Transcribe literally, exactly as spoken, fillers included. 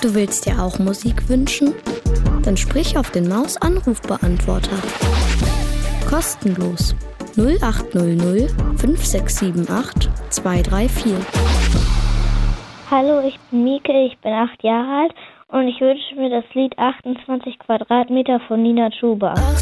Du willst dir auch Musik wünschen? Dann sprich auf den Maus-Anrufbeantworter. Kostenlos null acht null null fünf sechs sieben acht zwei drei vier. Hallo, ich bin Mieke, ich bin acht Jahre alt und ich wünsche mir das Lied achtundzwanzig Quadratmeter von Nina Chuba.